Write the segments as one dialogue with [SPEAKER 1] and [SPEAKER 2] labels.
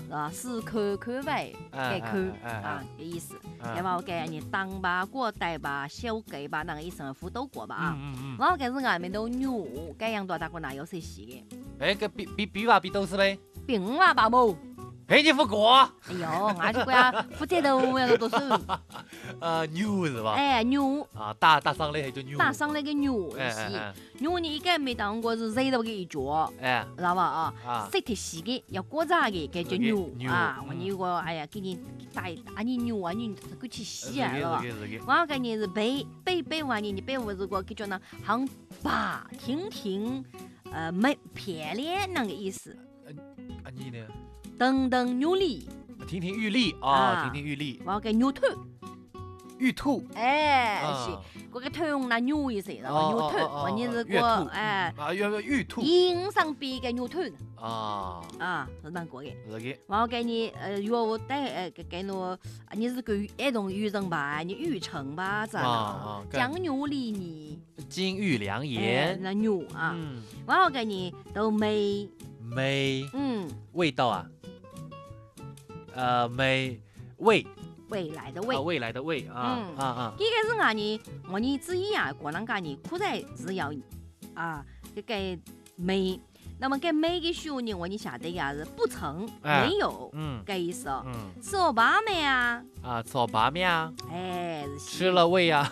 [SPEAKER 1] 啊，是口味给口啊的意思。要么给你当吧、过带吧、小给吧，那个意思辅都过吧啊。然后给是外面都牛，这样多大个哪有谁洗的？
[SPEAKER 2] 哎，个比话比都是嘞，
[SPEAKER 1] 并嘛吧冇。
[SPEAKER 2] 哎，你不过？
[SPEAKER 1] 哎呦，俺就讲负责头要多少？
[SPEAKER 2] 牛是吧？
[SPEAKER 1] 哎，牛
[SPEAKER 2] 啊，打上来就牛。
[SPEAKER 1] 打上那个牛是，牛你一个没当过是热到个一脚，
[SPEAKER 2] 哎，
[SPEAKER 1] 知道吧啊？色特细的要裹扎的，给叫牛啊。我你我哎呀，给你打你牛啊，你这个去洗啊，是吧？我给你是背完你背我如果给叫那很白挺没漂亮那个意思。
[SPEAKER 2] 你呢？
[SPEAKER 1] 等等牛力，
[SPEAKER 2] 亭亭玉立啊，亭亭玉立。
[SPEAKER 1] 我给牛头，
[SPEAKER 2] 玉兔。
[SPEAKER 1] 哎，是，我个头用那牛一些，然后牛头，我你是个哎，
[SPEAKER 2] 玉兔。
[SPEAKER 1] 印上边个牛头是那个的。
[SPEAKER 2] 是的。
[SPEAKER 1] 我给你我带给你是个那种育人吧，你育成吧，咋了？江牛梨泥，
[SPEAKER 2] 金玉良言。
[SPEAKER 1] 那牛啊，我给你都美。
[SPEAKER 2] 味道啊，未
[SPEAKER 1] 来的未，
[SPEAKER 2] 未来的未啊。
[SPEAKER 1] 这个是我你之一啊，可能讲你苦在是要这个美。那么跟美的时候呢，我你晓得呀是不曾没有，这意思。吃我爸没啊？
[SPEAKER 2] 吃我爸没啊？
[SPEAKER 1] 哎，
[SPEAKER 2] 吃了胃啊。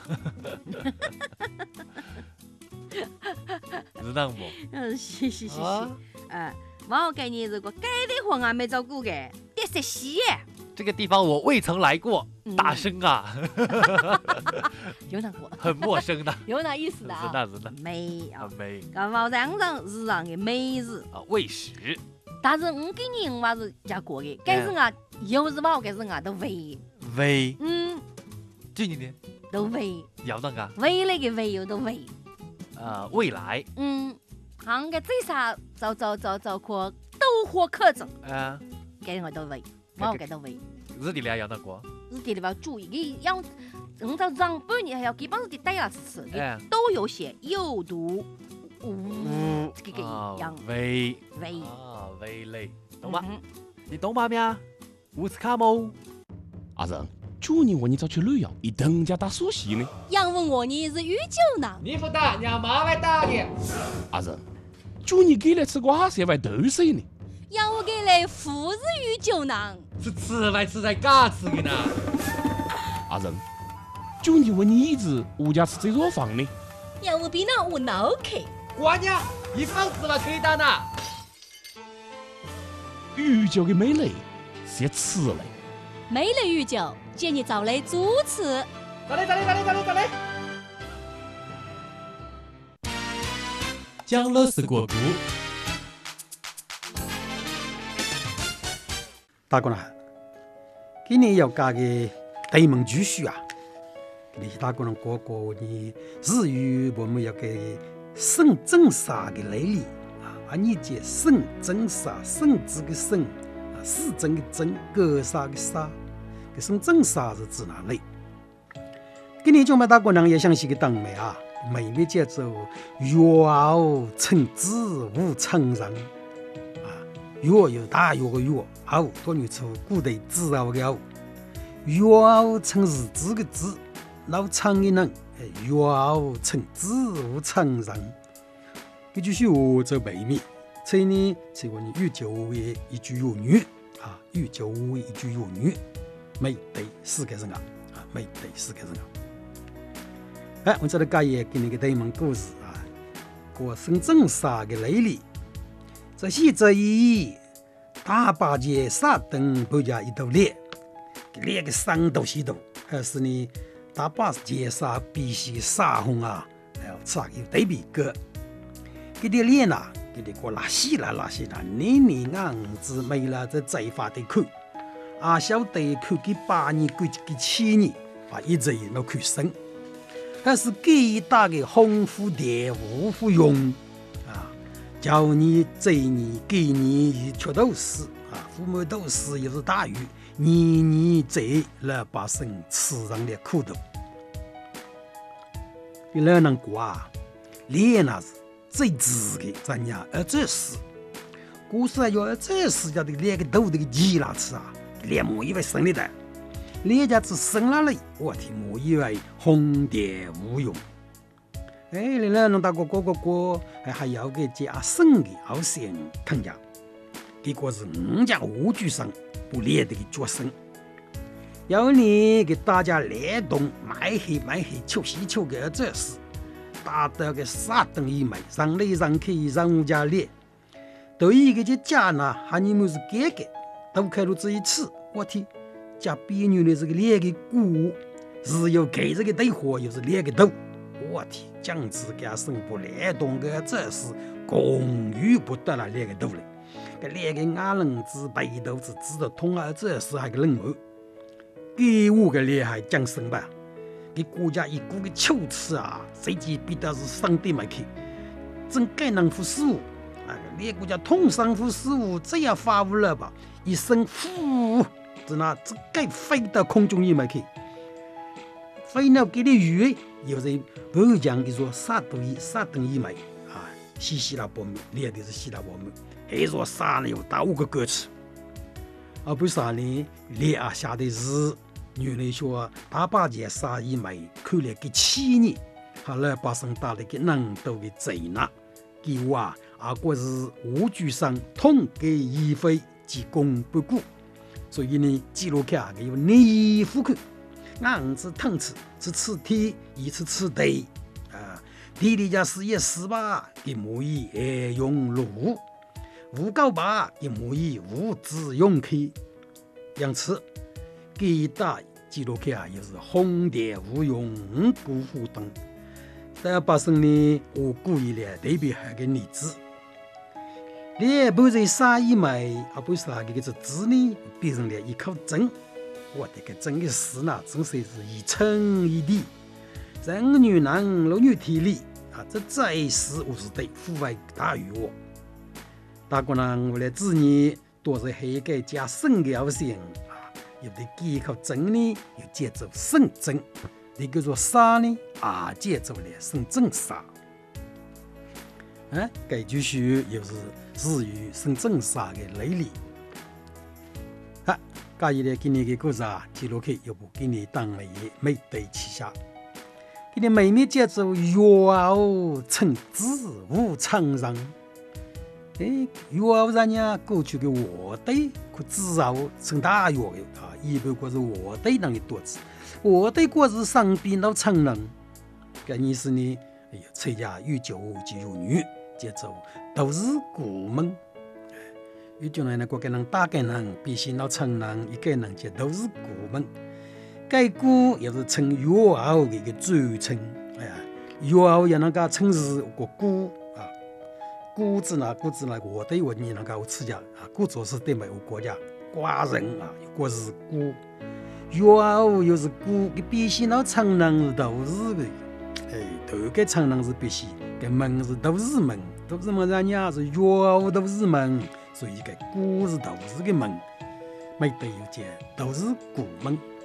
[SPEAKER 2] 是那不？
[SPEAKER 1] 是。我给你这个该的货还没照顾的，得实习。
[SPEAKER 2] 这个地方我未曾来过，大声啊！
[SPEAKER 1] 有那过，
[SPEAKER 2] 很陌生的，
[SPEAKER 1] 有那意思的啊。
[SPEAKER 2] 是的，
[SPEAKER 1] 美啊，
[SPEAKER 2] 美。
[SPEAKER 1] 那么让日常的美食
[SPEAKER 2] 味食。
[SPEAKER 1] 但是给你我是加过的，该是啊，有时候该是啊都味。
[SPEAKER 2] 这你呢？
[SPEAKER 1] 都味。
[SPEAKER 2] 要那个？
[SPEAKER 1] 味那个味有都味。
[SPEAKER 2] 未来。
[SPEAKER 1] 行嘅最啥就可都火可整。给我都味，我给都味。
[SPEAKER 2] 日地里要那个？
[SPEAKER 1] 日地里要注意，你要照长辈你还要基本上得带下吃的，都有写有毒无这个一样。
[SPEAKER 2] 味类，懂吗？你懂吗？咩？乌斯卡冇？
[SPEAKER 3] 阿仁，去年我你早去旅游，一等家打苏西呢。
[SPEAKER 4] 杨问我你是御酒囊，
[SPEAKER 2] 你不打，让妈来打的。
[SPEAKER 3] 阿仁，去年给来吃瓜色外豆水呢。
[SPEAKER 4] 杨我给来富是御酒囊，
[SPEAKER 2] 是吃来吃才嘎吃的呢。
[SPEAKER 3] 阿仁，去年问你一直物价吃这座房呢。
[SPEAKER 4] 杨我比那我脑壳。
[SPEAKER 2] 瓜娘，一房子了可以打呢。
[SPEAKER 3] 御酒的美类是吃嘞。
[SPEAKER 4] 美类御酒，建议找来主持。
[SPEAKER 2] 咋嘞！
[SPEAKER 5] 江乐是国度。
[SPEAKER 6] 大哥呢？今年要加个对门继续啊！你大哥人哥哥呢？至于我们要给省政啥的来历啊？你这省政啥？省字的省啊，市政的政，格啥的啥？这省政啥是指哪类？今年就没大哥人也想起个当妹啊，妹妹叫做月傲成子无成人。月有大月的月，傲多年出古代自傲的傲，月傲成日子的子，老长的人，月傲成子无成人。这就是我这妹妹，所以呢，这个御酒的一句谚语啊，御酒的一句谚语，美对世界上啊，美对世界上啊。我这里讲一个那个对门故事啊，过省政啥的来历。这些这一大把节沙灯不加一头脸，脸个伤都西头，还是呢大把节沙必须沙红啊，然后擦有对比个，给的脸呐，给的过拉稀啦，年硬子没了这再发的口，小得口给8年给7年，一直都看生，还是给大个红富蝶无富用。叫你这年给你吃都是父母都是也是大鱼，你这来把生吃上了苦头。你老能过脸那是最直的咱家，这是古时要这时家的两个头这个鸡拉吃啊，连母以为生的的，两家子生了嘞，我听母以为红蝶无用。哎，你那弄大个哥，还要给加生的好先看家，结果是五家五举生不连的决生。有你给大家联动买黑求西求个这事，打得个3等1枚，让来让去让五家联。对于这些家呢，还你们是改革，都开了这一次，我听家别扭的这个两个股，是有给这个对货，又是两个头。我天，将子给生不联动个这是共与不得了两个头嘞，个两个牙棱子背头子指得通啊，这是还个冷漠，给我个厉害讲生吧，给国家一股个秋刺啊，谁知比得是上帝没去，真该能服事务啊，连国家通商服事务这样发布了吧，一声呼，只那只该飞到空中也没去。飞鸟给的鱼，有时不讲一说3等1枚啊，希腊伯母练的是希腊伯母，还说啥呢？有大5个歌词，而不啥呢？练啊下的是原来说大把件杀1枚，看来给7年，后来把生打了个能都给贼拿，给我啊过是5举上痛给一飞及功不顾，所以呢记录下个有内服看。硬子疼吃，吃天，一吃地啊！地里家事业失吧，给母以爱用路，无告吧，给母以无子用去，因此给大记录起啊，又是红蝶无用不互等。但把生呢，我故意来特别还个例子，你不是杀1枚，而不是那个是子呢，变成了一口针。我的个真的是呢，真是一称一地，人女男老女体力啊，这再是50对户外大于我。大姑娘我来子女都是黑个加生的好先啊，有的几口针呢，又接着生针，那个做杀呢啊，接着来生针杀。该就是又是至于生针杀的来历。介意的今年的故事啊，记录起，要不给你当了也没对起下。给你妹妹接着药熬成子无常人，药人家过去的我对可至少成大药的啊，一般过是我对那里多子，我对过是上边到成人，这意思呢，参加有酒及有女，接着都是古门。有种人呢，各个人大概人，必须到成人，一个人这都是古门。该古也是称药熬的一个组成，药熬也能够称是个古啊，古字呢，我对我你能够吃家啊，古做是对没有国家寡人啊，有个是古，药熬又是古，必须到成人都是的，头个成人是必须，个门是都是门，都是门人家是药熬都是门。所以个古是都是个门，没得有件都是古门。